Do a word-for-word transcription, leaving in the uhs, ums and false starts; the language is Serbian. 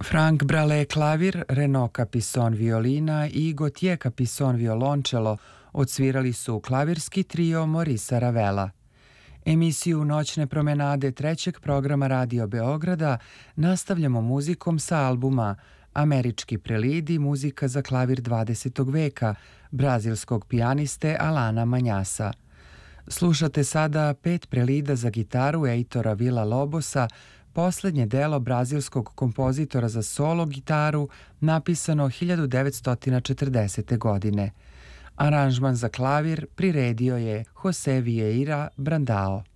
Frank Brale klavir, Renaud Capison violina i Gauthier Capison violončelo odsvirali su klavirski trio Morisa Ravela. Emisiju Noćne promenade trećeg programa Radio Beograda nastavljamo muzikom sa albuma Američki prelidi, muzika za klavir dvadesetog veka, brazilskog pijaniste Alana Manjasa. Slušate sada pet prelida za gitaru Eitora Villa-Lobosa, poslednje delo brazilskog kompozitora za solo gitaru, napisano hiljadu devetsto četrdesete. godine. Aranžman za klavir priredio je Jose Vieira Brandao.